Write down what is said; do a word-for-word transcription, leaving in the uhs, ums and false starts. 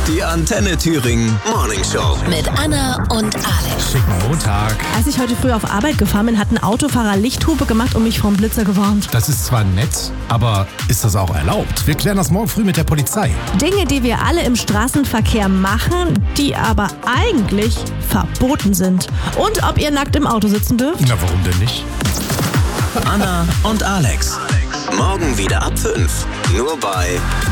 Die Antenne Thüringen Morning Show. Mit Anna und Alex. Schicken Montag. Als ich heute früh auf Arbeit gefahren bin, hat ein Autofahrer Lichthupe gemacht und mich vom Blitzer gewarnt. Das ist zwar nett, aber ist das auch erlaubt? Wir klären das morgen früh mit der Polizei. Dinge, die wir alle im Straßenverkehr machen, die aber eigentlich verboten sind. Und ob ihr nackt im Auto sitzen dürft? Na, warum denn nicht? Anna und Alex. Morgen wieder ab fünf. Nur bei